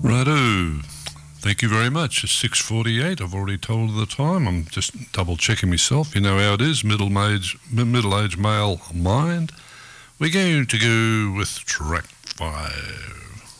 Righto. Thank you very much. It's 6:48. I've already told the time. I'm just double checking myself. You know how it is, middle-aged male mind. We're going to go with track 5.